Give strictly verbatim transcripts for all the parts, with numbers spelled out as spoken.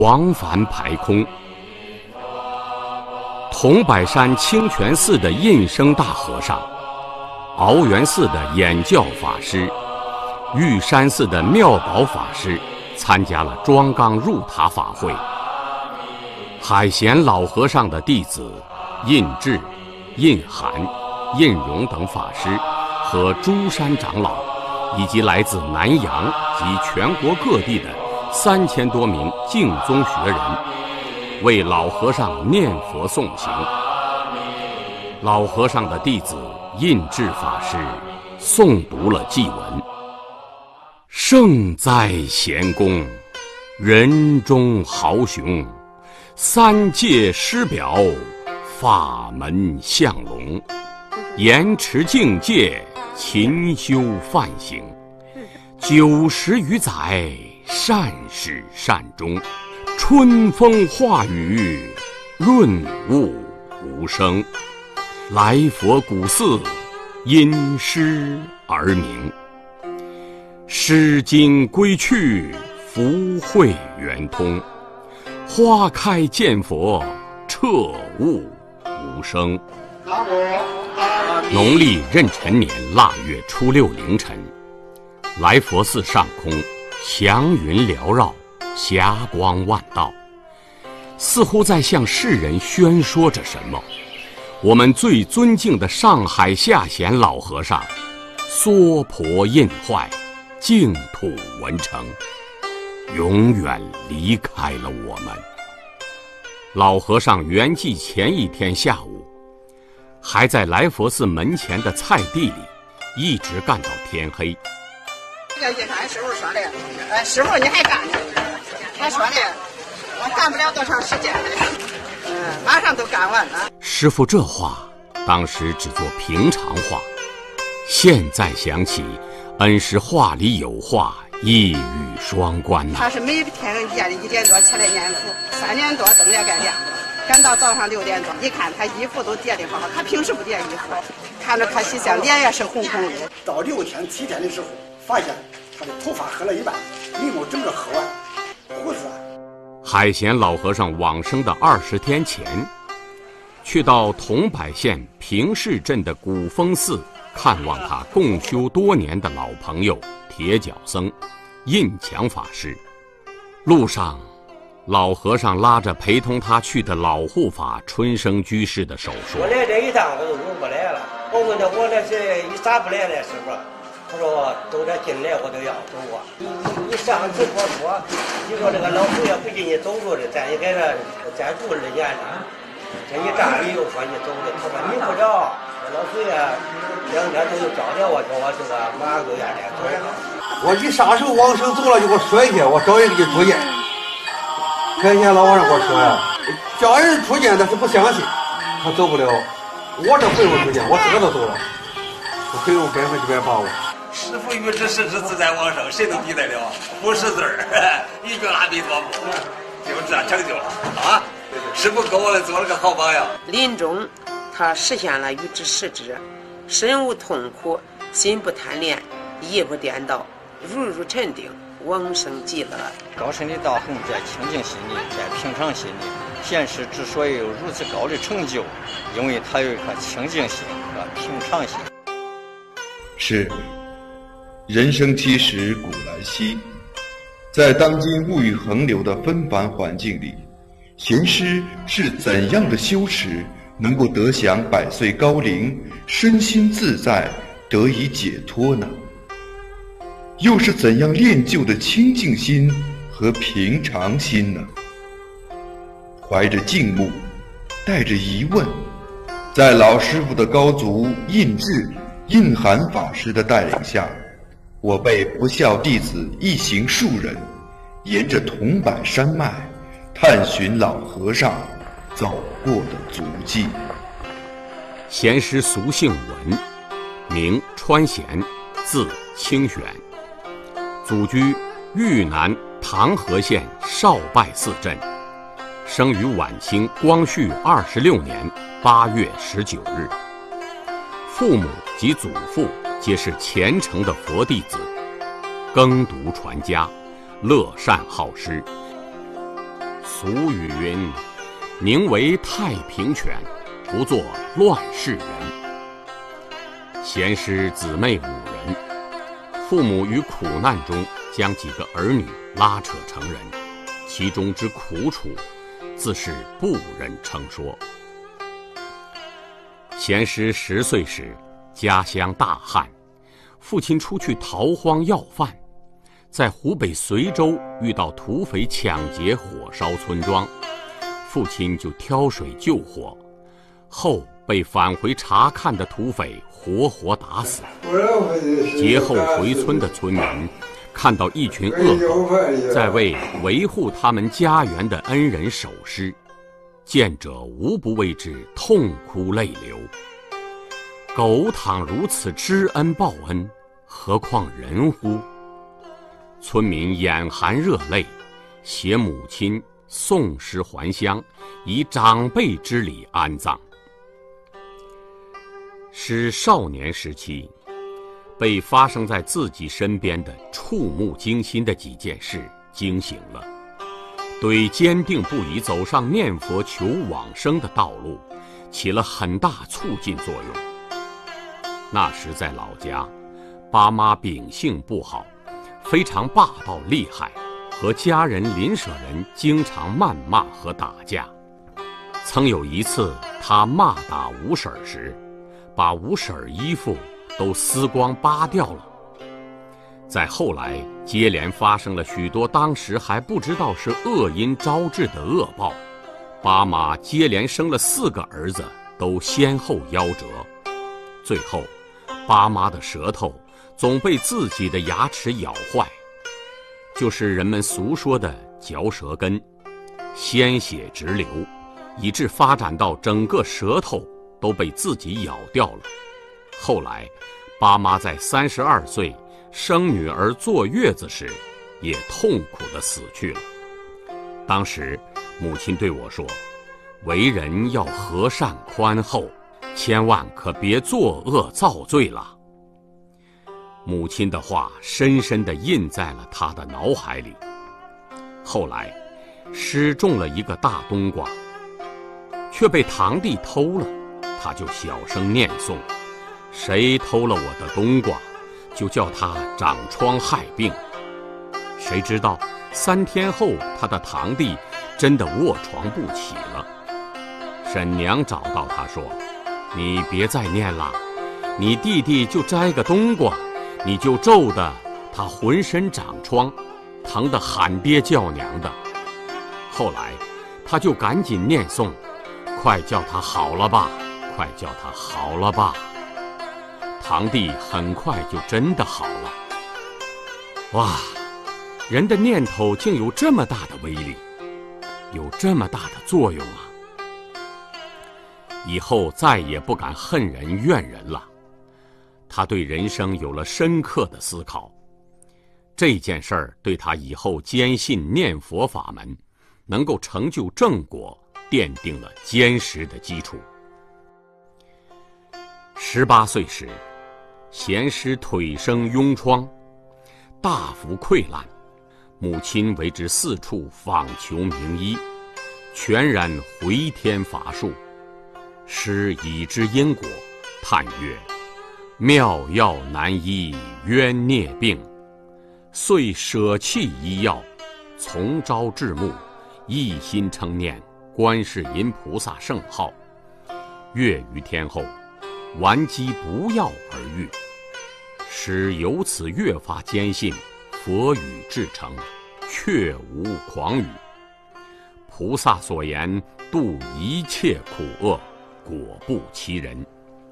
往返排空。桐柏山清泉寺的印生大和尚，鳌源寺的演教法师，玉山寺的妙宝法师参加了庄纲入塔法会。海贤老和尚的弟子印智、印涵、印荣等法师和诸山长老，以及来自南洋及全国各地的三千多名净宗学人，为老和尚念佛诵行。老和尚的弟子印智法师诵读了祭文：圣哉贤公，人中豪雄，三界师表，法门相龙，严持境界，勤修梵行，九十余载，善始善终，春风化雨，润物无声。来佛古寺，因诗而名。诗经归去，福慧圆通。花开见佛，彻悟无声。农历壬辰年腊月初六凌晨，来佛寺上空祥云缭绕，霞光万道，似乎在向世人宣说着什么。我们最尊敬的上海下贤老和尚娑婆印坏，净土文成，永远离开了我们。老和尚圆寂前一天下午，还在来佛寺门前的菜地里一直干到天黑。 这个一看师傅说的，哎，师傅你还干呢？他说的，我干不了多长时间了，嗯，马上都干完了。 师傅这话当时只做平常话，现在想起，恩师话里有话，一语双关呐、啊。 他是每天夜里一点多起来念佛，三点多灯也该亮了，赶到早上六点多，一看他衣服都叠得好好，他平时不叠衣服，看着可喜笑，脸也是红红的。 到六天七天的时候，发现他的头发黑了一半，眉毛整个黑完，胡子。 海贤老和尚往生的二十天前，去到桐柏县平市镇的古峰寺看望他共修多年的老朋友铁脚僧印强法师。路上，老和尚拉着陪同他去的老护法春生居士的手说：“ 我来这一趟我就不来了。我问他我这是你咋不来了，师傅？他说都这进来我都要走啊。你你你上次我说，你说这个老祖爷不进你走路的，咱也给他再住二年了。这一站你又说你走的，他说你不着，老祖爷两天都找着我，说我这个马上就愿来走。 我一啥时候往生走了就给我说一下，我找人给你出见。开天老和尚给我说呀，家人出见但是不相信，他走不了。我这回我出见，我自个都走了，我可以有百分之百把握。 师父与之实之自在往生，谁能抵得了？不识字儿，一句阿弥陀佛，就这样成就了啊！师父给我做了个好榜样。 临终，他实现了与之实之，身无痛苦，心不贪恋，意不颠倒，如如沉定，往生极乐。 高深的道行在清净心里，在平常心里。贤师之所以有如此高的成就，因为他有一颗清净心和平常心。 是。人生七十古来稀，在当今物欲横流的纷繁环境里，贤师是怎样的修持能够得享百岁高龄，身心自在，得以解脱呢？又是怎样练就的清净心和平常心呢？怀着敬慕，带着疑问，在老师傅的高足印智、印涵法师的带领下，我辈不孝弟子一行数人，沿着桐柏山脉，探寻老和尚走过的足迹。 贤师俗姓文，名川贤，字清玄，祖居豫南唐河县少拜寺镇，生于晚清光绪二十六年八月十九日。父母及祖父皆是虔诚的佛弟子，耕读传家，乐善好施， 俗语云：“宁为太平犬，不做乱世人。”贤师姊妹五人，父母于苦难中将几个儿女拉扯成人，其中之苦楚，自是不忍称说。贤师十岁时，家乡大旱，父亲出去逃荒要饭，在湖北随州遇到土匪抢劫火烧村庄，父亲就挑水救火，后被返回查看的土匪活活打死。劫后回村的村民看到一群恶狗在为维护他们家园的恩人守尸，见者无不为之痛哭泪流。狗倘如此知恩报恩，何况人乎？村民眼含热泪，携母亲送尸还乡，以长辈之礼安葬。使少年时期被发生在自己身边的触目惊心的几件事惊醒了，对坚定不移走上念佛求往生的道路起了很大促进作用。那时在老家，爸妈秉性不好，非常霸道厉害，和家人邻舍人经常谩骂和打架。曾有一次他骂打吴婶时，把吴婶衣服都撕光扒掉了。再后来接连发生了许多当时还不知道是恶因招致的恶报，爸妈接连生了四个儿子都先后夭折，最后爸妈的舌头总被自己的牙齿咬坏，就是人们俗说的嚼舌根，鲜血直流，以致发展到整个舌头都被自己咬掉了。后来爸妈在三十二岁生女儿坐月子时，也痛苦地死去了。当时母亲对我说，为人要和善宽厚，千万可别作恶造罪了。母亲的话深深地印在了他的脑海里。后来师种了一个大冬瓜，却被堂弟偷了，他就小声念诵，谁偷了我的冬瓜，就叫他长疮害病。谁知道三天后他的堂弟真的卧床不起了。婶娘找到他说，你别再念了，你弟弟就摘个冬瓜，你就咒得他浑身长疮，疼得喊爹叫娘的。后来他就赶紧念诵，快叫他好了吧，快叫他好了吧。堂弟很快就真的好了。哇，人的念头竟有这么大的威力，有这么大的作用啊！以后再也不敢恨人怨人了。他对人生有了深刻的思考，这件事儿对他以后坚信念佛法门能够成就正果奠定了坚实的基础。十八岁时，贤师腿生痈疮，大幅溃烂，母亲为之四处访求名医，全然回天乏术。师已知因果，叹曰：妙药难医冤孽病，遂舍弃医药，从朝至暮，一心称念观世音菩萨圣号。月余天后，顽疾不药而愈。师由此越发坚信佛语至诚，确无诳语。菩萨所言度一切苦厄，果不其人。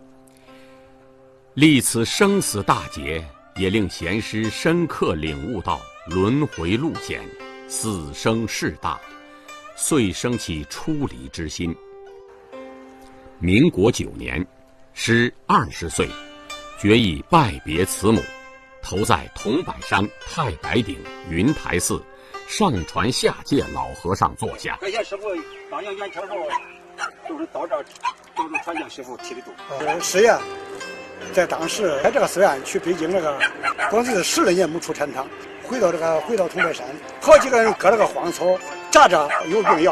历此生死大劫，也令贤师深刻领悟到轮回路险，死生事大，遂生起出离之心。民国九年，师二十岁，决意拜别慈母，投在桐柏山太白顶云台寺上传下界老和尚座下。 感谢师傅当年元朝时候，就是到这儿，都是传向师傅提的度。呃，师爷在当时开这个寺院去北京那个，光是十来年没出禅堂，回到这个回到桐柏山，好几个人割了个荒草， 扎扎有病要。